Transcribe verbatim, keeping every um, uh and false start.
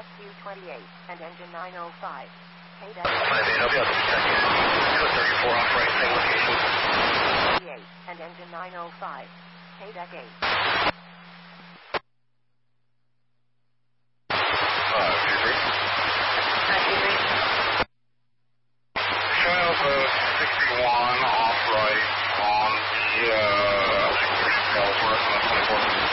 S Q twenty-eight, and engine nine oh five. K five eight, I'll be able to check in. Code thirty-four off right, same location. twenty-eight, and engine nine oh five. K eight. Uh, two three. Uh, two three. Child uh, sixty-one off right on the, uh, California, twenty-four.